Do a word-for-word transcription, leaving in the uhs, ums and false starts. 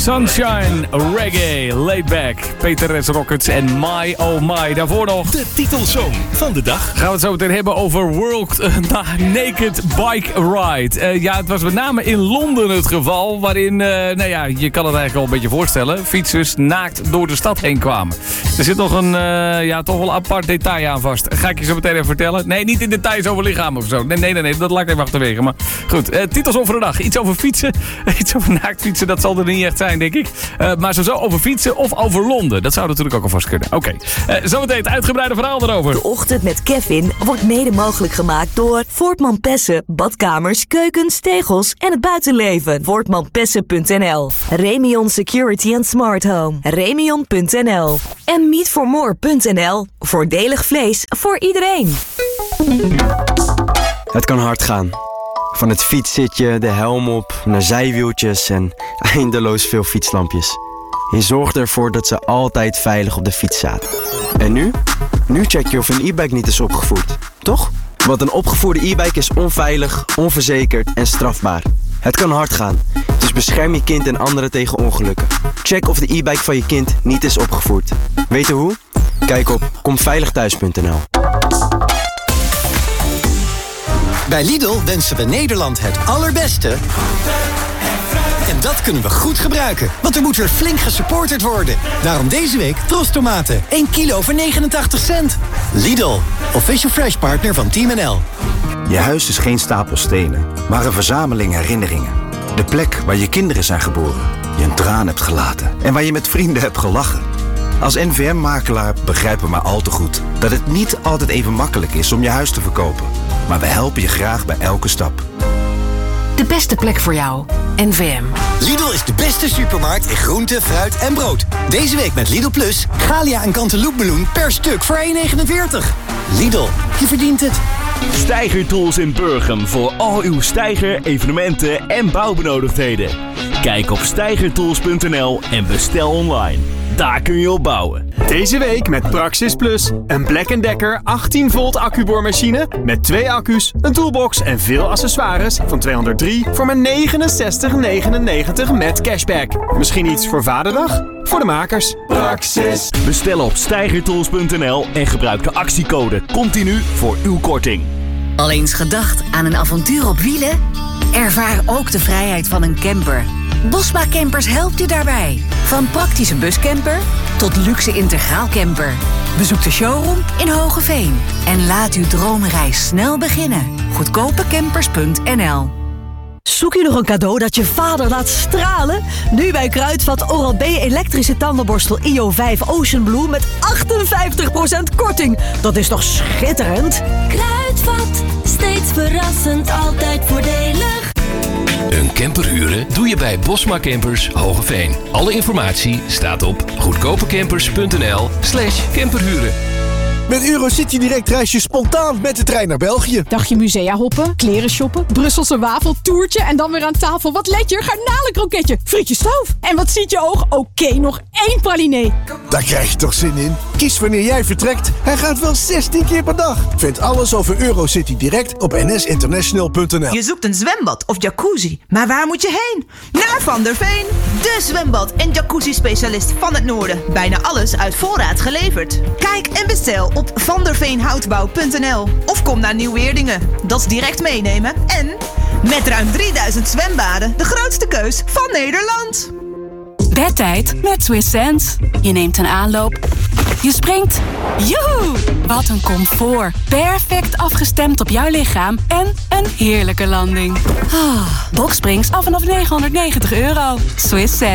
Sunshine, reggae, laidback, Peter S. Rockets en My Oh My. Daarvoor nog de titelsong van de dag. Gaan we het zo meteen hebben over World uh, Naked Bike Ride. Uh, ja, het was met name in Londen het geval, waarin, uh, nou ja, je kan het eigenlijk wel een beetje voorstellen, fietsers naakt door de stad heen kwamen. Er zit nog een, uh, ja, toch wel apart detail aan vast. Ga ik je zo meteen even vertellen. Nee, niet in details over lichaam of zo. Nee, nee, nee, nee dat laat ik even achterwege. Maar goed, uh, titelsong voor de dag. Iets over fietsen, iets over naakt fietsen, dat zal er niet echt zijn, denk ik. Uh, maar sowieso over fietsen of over Londen. Dat zou natuurlijk ook alvast kunnen. Oké, okay. uh, zometeen het uitgebreide verhaal erover. De Ochtend met Kevin wordt mede mogelijk gemaakt door Voortman Pessen, badkamers, keukens, tegels en het buitenleven. Voortman Pessen punt n l. Remion Security and Smart Home. Remion punt n l. En meat for more punt n l. Voordelig vlees voor iedereen. Het kan hard gaan. Van het fietszitje, de helm op, naar zijwieltjes en eindeloos veel fietslampjes. Je zorgt ervoor dat ze altijd veilig op de fiets zaten. En nu? Nu check je of een e-bike niet is opgevoerd, toch? Want een opgevoerde e-bike is onveilig, onverzekerd en strafbaar. Het kan hard gaan, dus bescherm je kind en anderen tegen ongelukken. Check of de e-bike van je kind niet is opgevoerd. Weet je hoe? Kijk op komveiligthuis punt n l. Bij Lidl wensen we Nederland het allerbeste. En dat kunnen we goed gebruiken, want er moet weer flink gesupporterd worden. Daarom deze week Trostomaten, één kilo voor negenentachtig cent. Lidl, official fresh partner van Team N L. Je huis is geen stapel stenen, maar een verzameling herinneringen. De plek waar je kinderen zijn geboren, je een traan hebt gelaten en waar je met vrienden hebt gelachen. Als N V M-makelaar begrijpen we maar al te goed dat het niet altijd even makkelijk is om je huis te verkopen. Maar we helpen je graag bij elke stap. De beste plek voor jou. N V M. Lidl is de beste supermarkt in groente, fruit en brood. Deze week met Lidl Plus, Galia en Cantaloupemeloen per stuk voor één negenenveertig. Lidl, je verdient het. Steiger Tools in Burgum voor al uw steiger, evenementen en bouwbenodigdheden. Kijk op steiger tools punt n l en bestel online. Daar kun je op bouwen. Deze week met Praxis Plus. Een Black and Decker achttien volt accuboormachine met twee accu's, een toolbox en veel accessoires van tweehonderddrie voor maar negenenzestig negenennegentig met cashback. Misschien iets voor Vaderdag? Voor de makers. Praxis. Bestel op steiger tools punt n l en gebruik de actiecode continu voor uw korting. Al eens gedacht aan een avontuur op wielen? Ervaar ook de vrijheid van een camper. Bosma Campers helpt je daarbij. Van praktische buscamper tot luxe integraal camper. Bezoek de showroom in Hogeveen. En laat uw droomreis snel beginnen. goedkope campers punt n l. Zoek je nog een cadeau dat je vader laat stralen? Nu bij Kruidvat Oral-B elektrische tandenborstel I O vijf Ocean Blue met achtenvijftig procent korting. Dat is toch schitterend? Kruidvat, steeds verrassend, altijd voordelig. Een camper huren doe je bij Bosma Campers Hogeveen. Alle informatie staat op goedkopecampers punt n l slash camperhuren. Met Eurocity Direct reis je spontaan met de trein naar België. Dagje musea hoppen, kleren shoppen, Brusselse wafel, toertje en dan weer aan tafel. Wat let je? Garnalenkroketje, frietje stoof. En wat ziet je oog? Oké, okay, nog één pralinee. Daar krijg je toch zin in? Kies wanneer jij vertrekt. Hij gaat wel zestien keer per dag. Vind alles over Eurocity Direct op n s international punt n l. Je zoekt een zwembad of jacuzzi, maar waar moet je heen? Naar Van der Veen, de zwembad- en jacuzzi-specialist van het noorden. Bijna alles uit voorraad geleverd. Kijk en bestel op vanderveenhoutbouw punt n l of kom naar Nieuw-Weerdingen. Dat is direct meenemen. En met ruim drieduizend zwembaden de grootste keus van Nederland. Bedtijd met Swiss Sense. Je neemt een aanloop. Je springt. Joehoe! Wat een comfort. Perfect afgestemd op jouw lichaam. En een heerlijke landing. Ah, Boxsprings af vanaf negenhonderdnegentig euro. Swiss Sense.